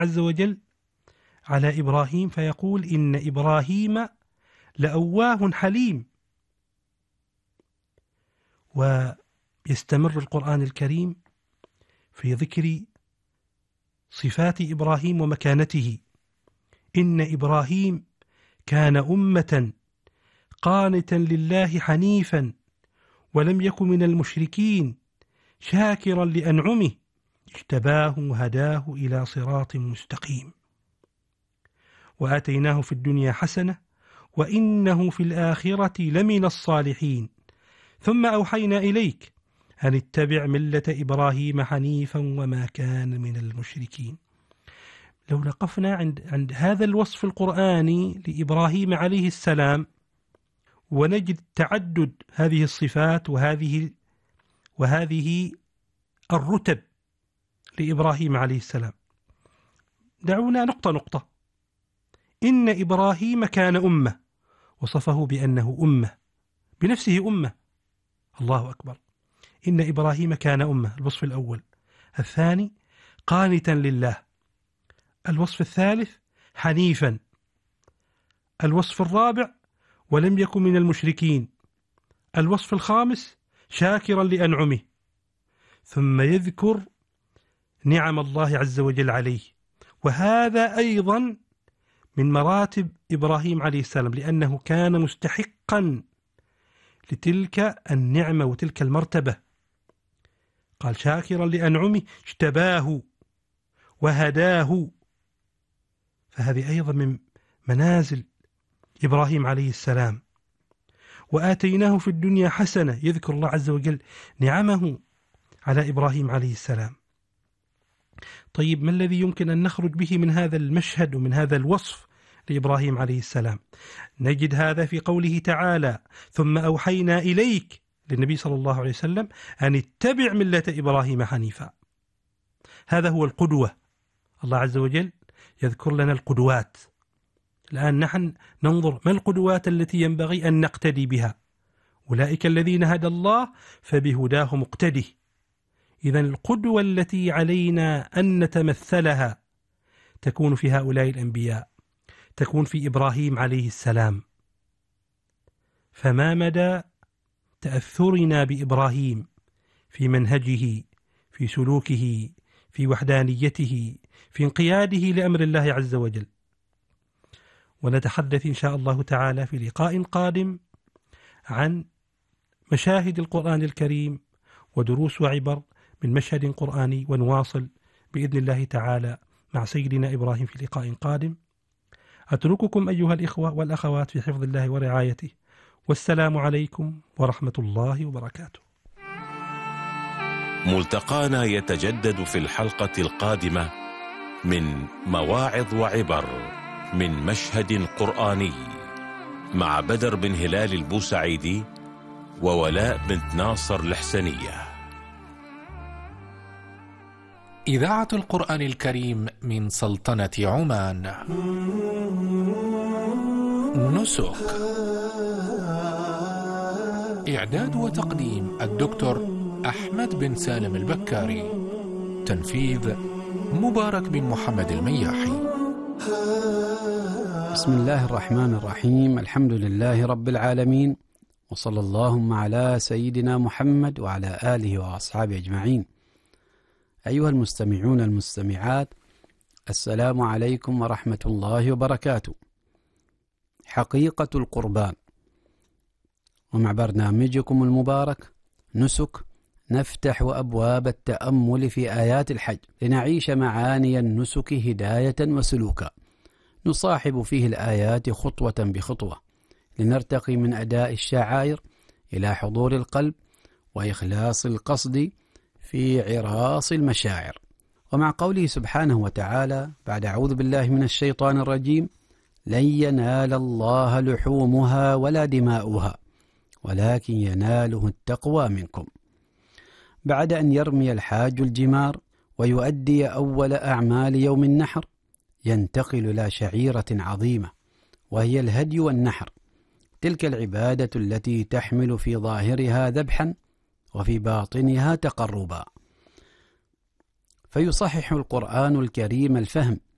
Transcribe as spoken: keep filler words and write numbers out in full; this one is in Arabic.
عز وجل على إبراهيم فيقول إن إبراهيم لأواه حليم. ويستمر القرآن الكريم في ذكر صفات إبراهيم ومكانته. إن إبراهيم كان أمة قانتا لله حنيفا ولم يكن من المشركين شاكرا لأنعمه اجتباه وهداه إلى صراط مستقيم وآتيناه في الدنيا حسنة وإنه في الآخرة لمن الصالحين ثم أوحينا إليك أن اتبع ملة إبراهيم حنيفا وما كان من المشركين. لو لقفنا عند, عند هذا الوصف القرآني لإبراهيم عليه السلام ونجد تعدد هذه الصفات وهذه وهذه الرتب لإبراهيم عليه السلام. دعونا نقطة نقطة. إن إبراهيم كان أمة، وصفه بأنه أمة بنفسه أمة. الله أكبر. إن إبراهيم كان أمة، الوصف الأول. الثاني قانتا لله. الوصف الثالث حنيفا. الوصف الرابع ولم يكن من المشركين. الوصف الخامس شاكرا لأنعمه. ثم يذكر نعم الله عز وجل عليه، وهذا أيضا من مراتب إبراهيم عليه السلام، لأنه كان مستحقا لتلك النعمة وتلك المرتبة. قال شاكرا لأنعمه اجتباه وهداه، فهذه أيضا من منازل إبراهيم عليه السلام. وآتيناه في الدنيا حسنة، يذكر الله عز وجل نعمه على إبراهيم عليه السلام. طيب ما الذي يمكن أن نخرج به من هذا المشهد ومن هذا الوصف لإبراهيم عليه السلام؟ نجد هذا في قوله تعالى ثم أوحينا إليك للنبي صلى الله عليه وسلم أن اتبع ملة إبراهيم حنيفا. هذا هو القدوة. الله عز وجل يذكر لنا القدوات. الآن نحن ننظر ما القدوات التي ينبغي أن نقتدي بها. أولئك الذين هدى الله فبهداه مقتده. إذن القدوة التي علينا أن نتمثلها تكون في هؤلاء الأنبياء، تكون في إبراهيم عليه السلام. فما مدى تأثرنا بإبراهيم في منهجه، في سلوكه، في وحدانيته، في انقياده لأمر الله عز وجل. ونتحدث إن شاء الله تعالى في لقاء قادم عن مشاهد القرآن الكريم ودروس وعبر من مشهد قرآني، ونواصل بإذن الله تعالى مع سيدنا إبراهيم في لقاء قادم. أترككم أيها الإخوة والأخوات في حفظ الله ورعايته، والسلام عليكم ورحمة الله وبركاته. ملتقانا يتجدد في الحلقة القادمة من مواعظ وعبر من مشهد قرآني مع بدر بن هلال البوسعيدي وولاء بنت ناصر الحسنية. إذاعة القرآن الكريم من سلطنة عمان. نسك. إعداد وتقديم الدكتور أحمد بن سالم البكاري. تنفيذ مبارك بن محمد المياحي. بسم الله الرحمن الرحيم. الحمد لله رب العالمين، وصلى اللهم على سيدنا محمد وعلى آله وأصحابه أجمعين. أيها المستمعون المستمعات، السلام عليكم ورحمة الله وبركاته. حقيقة القربان، ومع برنامجكم المبارك نسك نفتح أبواب التأمل في آيات الحج لنعيش معاني النسك هداية وسلوكا، نصاحب فيه الآيات خطوة بخطوة لنرتقي من أداء الشعائر إلى حضور القلب وإخلاص القصد في عراص المشاعر. ومع قوله سبحانه وتعالى بعد أعوذ بالله من الشيطان الرجيم: لن ينال الله لحومها ولا دماؤها ولكن يناله التقوى منكم. بعد أن يرمي الحاج الجمار ويؤدي أول أعمال يوم النحر، ينتقل إلى شعيرة عظيمة وهي الهدي والنحر، تلك العبادة التي تحمل في ظاهرها ذبحا وفي باطنها تقربا. فيصحح القرآن الكريم الفهم